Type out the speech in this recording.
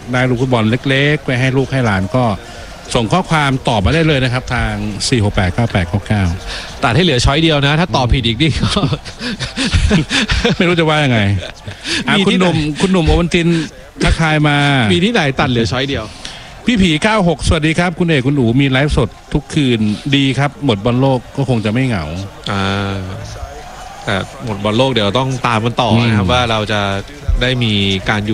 ได้ลูกฟุตบอลเล็กๆไปให้ลูกให้หลานก็ส่งข้อความตอบมาได้เลยนะครับทาง 4689899 ตัดให้เหลือช้อยเดียวนะถ้าตอบผิดอีกนี่ก็ไม่รู้จะว่ายังไงมีคุณที่หนุ่มไหนคุณหนุ่มโอวันตินทักทายมามีที่ไหนตัดเหลือช้อยเดียวพี่ผี96สวัสดีครับคุณเอกคุณอู๋มีไลฟ์สดทุกคืนดีครับหมดบอลโลกก็คงจะไม่เหงาแต่หมดบอลโลกเดี๋ยวต้องตามกันต่อนะครับว่าเราจะได้มีการอยู่